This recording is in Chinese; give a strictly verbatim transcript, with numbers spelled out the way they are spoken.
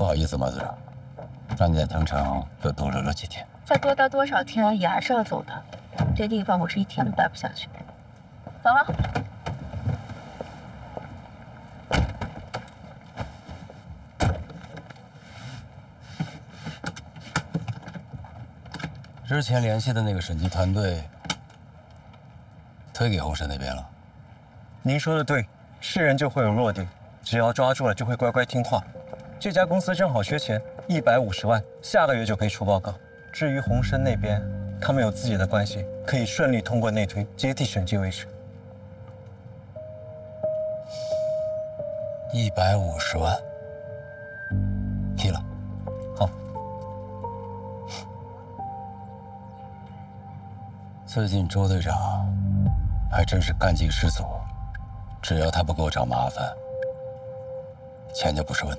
不好意思，马组长，让你在藤城又多留了几天。 再多待多少天也还是要走的，这地方我是一天都待不下去。走了。 之前联系的那个审计团队推给红神那边了。 您说的对，是人就会有弱点，只要抓住了就会乖乖听话。这家公司正好缺钱，一百五十万，下个月就可以出报告。至于红参那边，他们有自己的关系，可以顺利通过内推，接替审计位置。 一百五十万，批了。 好。 最近周队长还真是干劲十足，只要他不给我找麻烦，钱就不是问题。